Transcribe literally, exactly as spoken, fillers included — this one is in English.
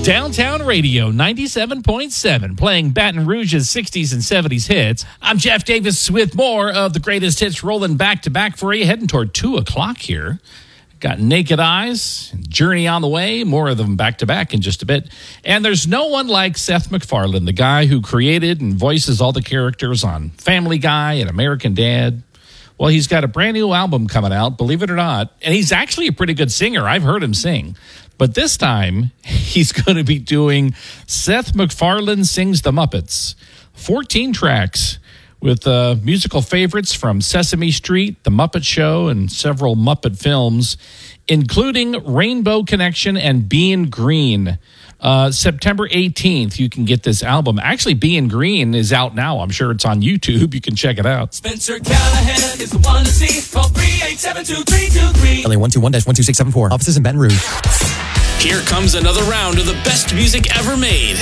Downtown Radio ninety-seven point seven, playing Baton Rouge's sixties and seventies hits. I'm Jeff Davis with more of the greatest hits rolling back to back for you, heading toward two o'clock here. Got Naked Eyes, Journey on the Way, more of them back to back in just a bit. And there's no one like Seth MacFarlane, the guy who created and voices all the characters on Family Guy and American Dad. Well, he's got a brand new album coming out, believe it or not. And he's actually a pretty good singer. I've heard him sing. But this time, he's going to be doing Seth MacFarlane Sings the Muppets. fourteen tracks with uh, musical favorites from Sesame Street, The Muppet Show, and several Muppet films, including Rainbow Connection and Being Green. Uh, September eighteenth, you can get this album. Actually, Being Green is out now. I'm sure it's on YouTube. You can check it out. Spencer Callahan is the one to see. Call three eight seven two three two three. L A one two one dash one two six seven four. Offices in Baton Rouge. Here comes another round of the best music ever made.